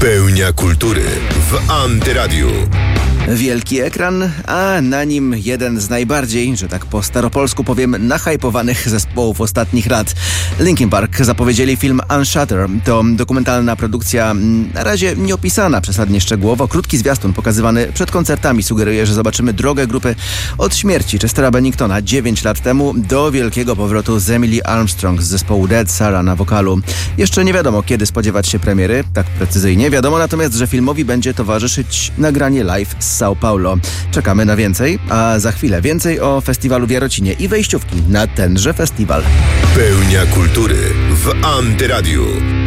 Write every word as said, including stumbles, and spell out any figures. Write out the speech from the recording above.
Pełnia kultury w Antyradiu. Wielki ekran, a na nim jeden z najbardziej, że tak po staropolsku powiem, nachajpowanych zespołów ostatnich lat. Linkin Park zapowiedzieli film Unshutter. To dokumentalna produkcja, na razie nieopisana przesadnie szczegółowo. Krótki zwiastun pokazywany przed koncertami sugeruje, że zobaczymy drogę grupy od śmierci Chestera Benningtona dziewięć lat temu do wielkiego powrotu z Emily Armstrong z zespołu Dead Sarah na wokalu. Jeszcze nie wiadomo, kiedy spodziewać się premiery, tak precyzyjnie. Wiadomo natomiast, że filmowi będzie towarzyszyć nagranie live z São Paulo. Czekamy na więcej, a za chwilę więcej o festiwalu w Jarocinie i wejściówki na tenże festiwal. Pełnia kultury w Antyradiu.